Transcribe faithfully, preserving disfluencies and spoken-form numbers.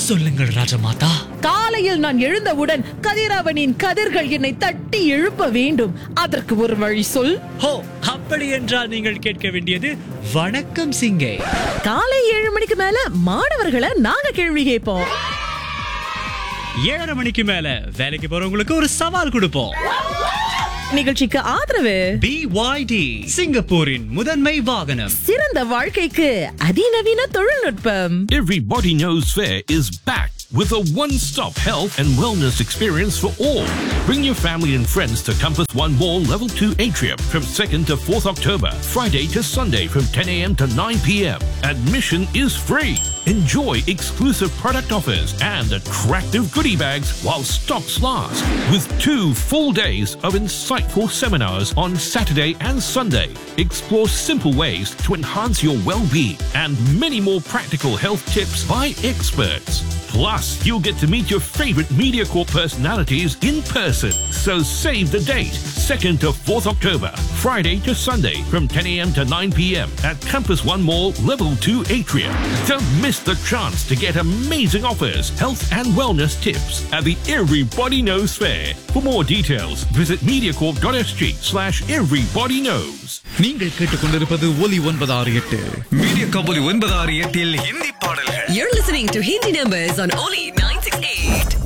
சொல்லுங்கள் ராஜமாதா. காலையில் நான் எழுந்தவுடன் கதிரவனின் கதிர்கள் என்னை தட்டி எழுப்ப வேண்டும். அதற்கு ஒரு வழி சொல். ஹோ, அப்படி என்றால் நீங்கள் கேட்க வேண்டியது வணக்கம் சிங்கே. காலை ஏழு மணிக்கு மேல மாணவர்களை நாங்க கேள்வி கேட்போம். ஏழரை மணிக்கு மேல வேலைக்கு போறவங்களுக்கு ஒரு சவால் கொடுப்போம். நிகழ்ச்சிக்கு ஆதரவு பி ஒய் டி, சிங்கப்பூரின் முதன்மை வாகனம். சிறந்த வாழ்க்கைக்கு அதிநவீன தொழில்நுட்பம். Everybody Knows Fair is back with a one-stop health and wellness experience for all. Bring your family and friends to Compass One Mall Level two Atrium from second to fourth October, Friday to Sunday from ten a m to nine p m. Admission is free. Enjoy exclusive product offers and attractive goodie bags while stocks last. With two full days of insightful seminars on Saturday and Sunday. Explore simple ways to enhance your well-being and many more practical health tips by experts. Plus, you'll get to meet your favorite MediaCorp personalities in person. So save the date, second to fourth October, Friday to Sunday from ten a m to nine p m at Compass One Mall Level two Atrium. Don't miss the chance to get amazing offers, health and wellness tips at the Everybody Knows Fair. For more details, visit mediacorp.sg slash everybody knows. நீங்கள் கேட்டுக்கொண்டிருப்பது ஒலி ஒன்பது ஆறு எட்டு media கபோலி ஒன்பது ஆறு எட்டில் ஹிந்தி பாடல்கள். You're listening to Hindi Numbers on Oli nine six eight.